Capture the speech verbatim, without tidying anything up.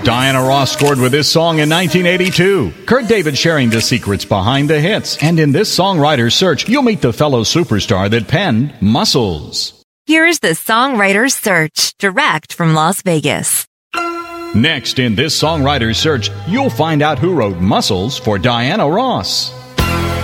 Diana Ross scored with this song in nineteen eighty-two. Kurt David sharing the secrets behind the hits. And in this songwriter's search, you'll meet the fellow superstar that penned Muscles. Here's the Songwriter's Search, direct from Las Vegas. Next in this songwriter's search, you'll find out who wrote Muscles for Diana Ross.